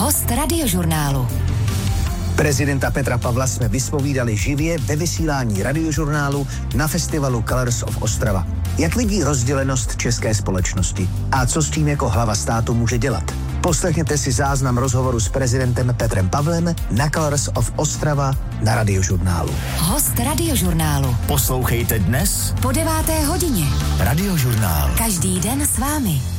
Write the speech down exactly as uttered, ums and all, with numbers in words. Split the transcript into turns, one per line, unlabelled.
Host Radiožurnálu.
Prezidenta Petra Pavla jsme vyspovídali živě ve vysílání Radiožurnálu na festivalu Colors of Ostrava. Jak vidí rozdělenost české společnosti a co s tím jako hlava státu může dělat? Poslechněte si záznam rozhovoru s prezidentem Petrem Pavlem na Colors of Ostrava na Radiožurnálu.
Host Radiožurnálu.
Poslouchejte dnes
Po deváté hodině.
Radiožurnál.
Každý den s vámi.